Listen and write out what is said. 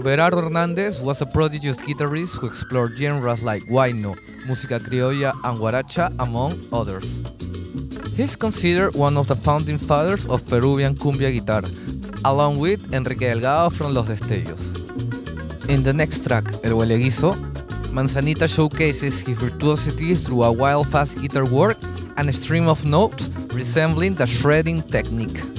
Berardo Hernandez was a prodigious guitarist who explored genres like huayno, música criolla, and guaracha, among others. He's considered one of the founding fathers of Peruvian cumbia guitar, along with Enrique Delgado from Los Destellos. In the next track, El Hueleguizo, Manzanita showcases his virtuosity through a wild fast guitar work and a stream of notes resembling the shredding technique.